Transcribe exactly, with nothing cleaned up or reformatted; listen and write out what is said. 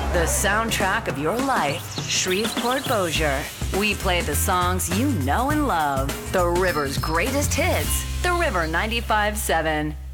The soundtrack of your life, Shreveport Bossier. We play the songs you know and love. The River's greatest hits. The River ninety-five seven.